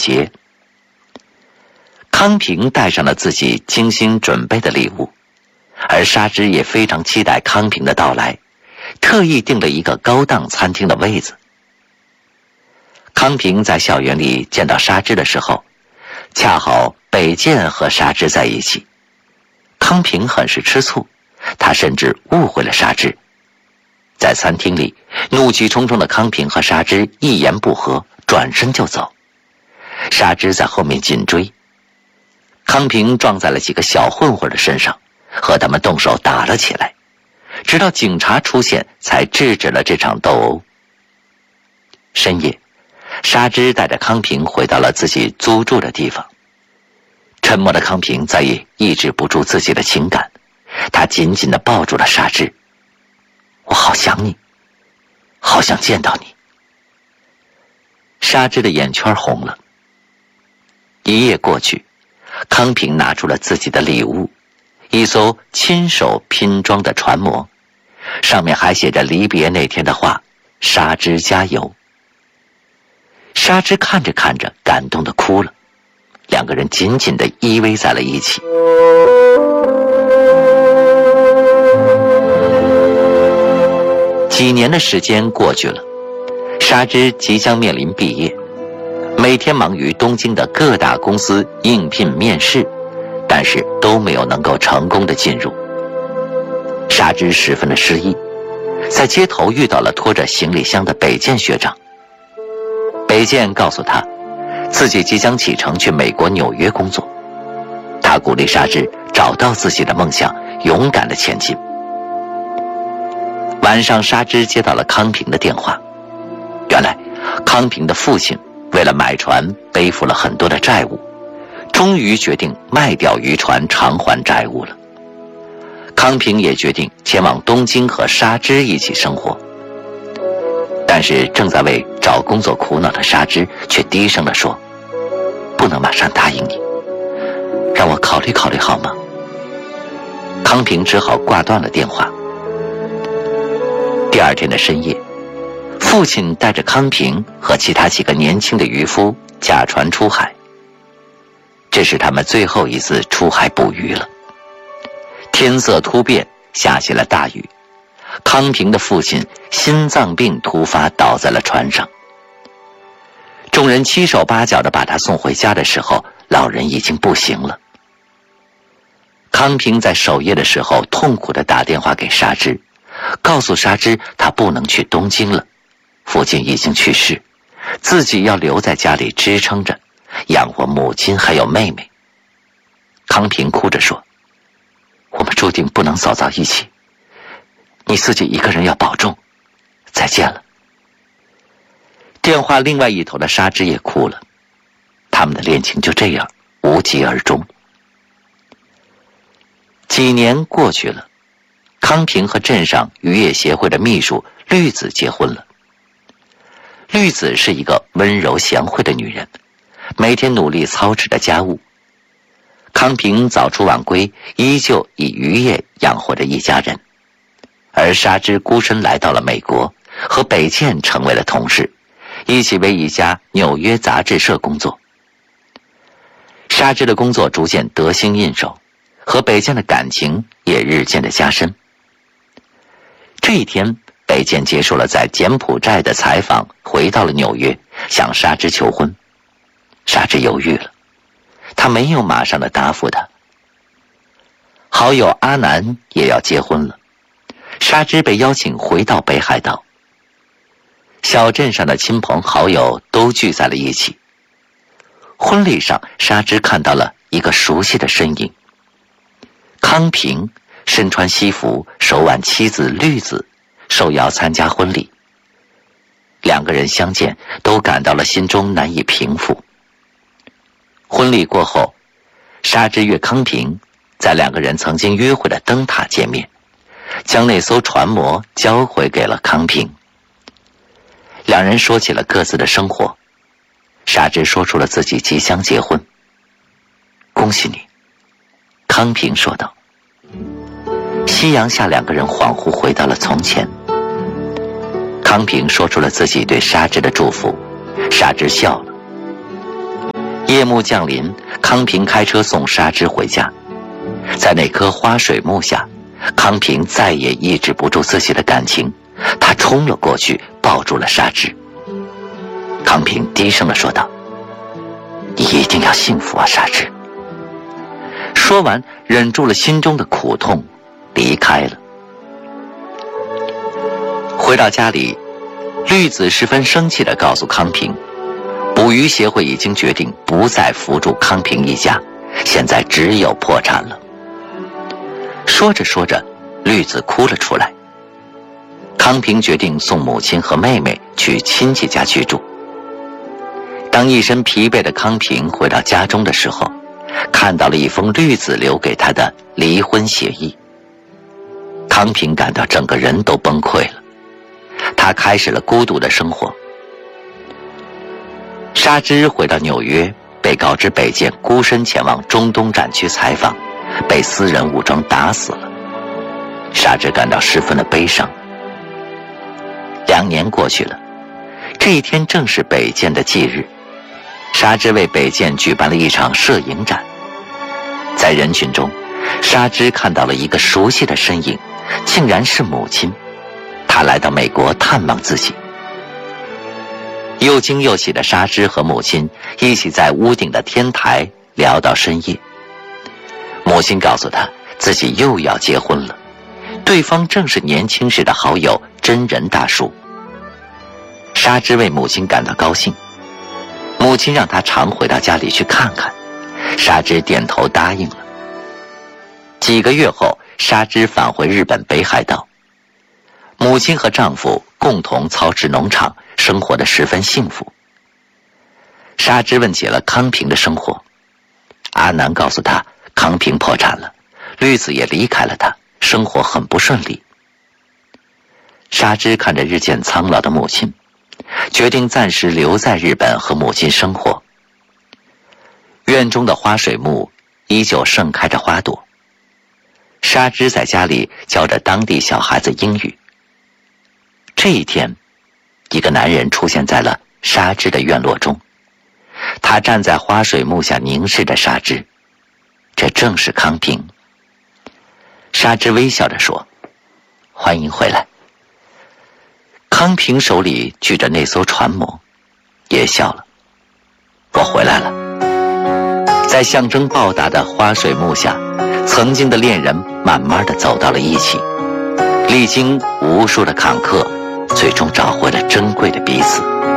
节。康平带上了自己精心准备的礼物，而纱织也非常期待康平的到来，特意订了一个高档餐厅的位子。康平在校园里见到纱织的时候，恰好北见和纱织在一起。康平很是吃醋，他甚至误会了纱织。在餐厅里，怒气冲冲的康平和纱织一言不合，转身就走。纱织在后面紧追，康平撞在了几个小混混的身上，和他们动手打了起来，直到警察出现才制止了这场斗殴。深夜，纱织带着康平回到了自己租住的地方。沉默的康平再也抑制不住自己的情感，他紧紧地抱住了纱织。我好想你，好想见到你。纱织的眼圈红了。一夜过去，康平拿出了自己的礼物，一艘亲手拼装的船舶，上面还写着离别那天的话：纱织加油。纱织看着看着感动地哭了，两个人紧紧地依偎在了一起。几年的时间过去了，纱织即将面临毕业，每天忙于东京的各大公司应聘面试，但是都没有能够成功的进入。纱织十分的失意，在街头遇到了拖着行李箱的北见学长。北见告诉他，自己即将启程去美国纽约工作，他鼓励纱织找到自己的梦想，勇敢地前进。晚上，纱织接到了康平的电话。原来康平的父亲为了买船背负了很多的债务，终于决定卖掉渔船偿还债务了。康平也决定前往东京和纱织一起生活。但是正在为找工作苦恼的纱织却低声地说：不能马上答应你，让我考虑考虑好吗？康平只好挂断了电话。第二天的深夜，父亲带着康平和其他几个年轻的渔夫驾船出海。这是他们最后一次出海捕鱼了。天色突变，下起了大雨。康平的父亲心脏病突发，倒在了船上。众人七手八脚地把他送回家的时候，老人已经不行了。康平在守夜的时候痛苦地打电话给纱织，告诉纱织他不能去东京了，父亲已经去世，自己要留在家里支撑着，养活母亲还有妹妹。康平哭着说：我们注定不能走到一起，你自己一个人要保重，再见了。电话另外一头的纱织也哭了，他们的恋情就这样无疾而终。几年过去了，康平和镇上渔业协会的秘书绿子结婚了。绿子是一个温柔贤惠的女人，每天努力操持着家务。康平早出晚归，依旧以渔业养活着一家人。而纱织孤身来到了美国，和北见成为了同事，一起为一家纽约杂志社工作。纱织的工作逐渐得心应手，和北见的感情也日渐的加深。这一天，北见结束了在柬埔寨的采访，回到了纽约，向纱织求婚。纱织犹豫了，他没有马上的答复他。好友阿南也要结婚了，纱织被邀请回到北海道。小镇上的亲朋好友都聚在了一起。婚礼上，纱织看到了一个熟悉的身影。康平身穿西服，手挽妻子绿子，受邀参加婚礼。两个人相见，都感到了心中难以平复。婚礼过后，纱织约康平在两个人曾经约会的灯塔见面，将那艘船舶交回给了康平。两人说起了各自的生活，纱织说出了自己即将结婚。恭喜你，康平说道。夕阳下，两个人恍惚回到了从前。康平说出了自己对纱织的祝福，纱织笑了。 夜幕降临，康平开车送纱织回家。在那棵花水木下，康平再也抑制不住自己的感情，他冲了过去，抱住了纱织。康平低声地说道：“你一定要幸福啊，纱织。”说完，忍住了心中的苦痛，离开了。回到家里，绿子十分生气地告诉康平，捕鱼协会已经决定不再扶助康平一家，现在只有破产了。说着说着，绿子哭了出来。康平决定送母亲和妹妹去亲戚家居住。当一身疲惫的康平回到家中的时候，看到了一封绿子留给他的离婚协议。康平感到整个人都崩溃了，他开始了孤独的生活。纱织回到纽约，被告知北建孤身前往中东展区采访，被私人武装打死了。纱织感到十分的悲伤。2年过去了，这一天正是北建的忌日，纱织为北建举办了一场摄影展。在人群中，纱织看到了一个熟悉的身影，竟然是母亲。她来到美国探望自己。又惊又喜的纱织和母亲一起在屋顶的天台聊到深夜。母亲告诉她，自己又要结婚了，对方正是年轻时的好友真人大叔。纱织为母亲感到高兴，母亲让她常回到家里去看看，纱织点头答应了。几个月后，纱织返回日本北海道，母亲和丈夫共同操持农场，生活得十分幸福。纱织问起了康平的生活，阿南告诉她，康平破产了，绿子也离开了他，生活很不顺利。纱织看着日渐苍老的母亲，决定暂时留在日本和母亲生活。院中的花水木依旧盛开着花朵，纱织在家里教着当地小孩子英语。这一天，一个男人出现在了纱织的院落中，他站在花水木下凝视着纱织，这正是康平。纱织微笑着说：“欢迎回来。”康平手里举着那艘船舶，也笑了：“我回来了。”在象征报答的花水木下，曾经的恋人慢慢地走到了一起，历经无数的坎坷，最终找回了珍贵的彼此。